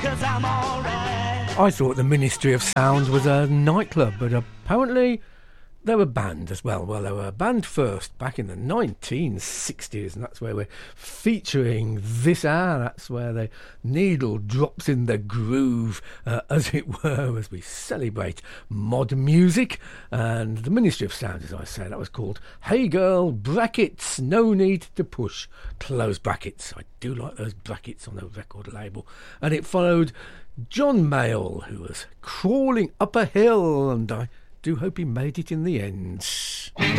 I thought the Ministry of Sound was a nightclub, but apparently they were banned as well. Well, they were banned first back in the 1960s, and that's where we're featuring this hour. That's where the needle drops in the groove, as it were, as we celebrate mod music. And the Ministry of Sound, as I say, that was called Hey Girl, brackets, no need to push, close brackets. I do like those brackets on the record label. And it followed John Mayall, who was crawling up a hill, and I do hope he made it in the end.